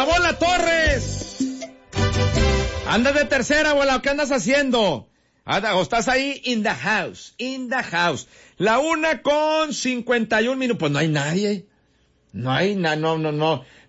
Bola Torres. ¿Andas de tercera, abuela? ¿Qué andas haciendo? ¿O estás ahí? In the house. La 1:51 minutos. Pues no hay nadie. No.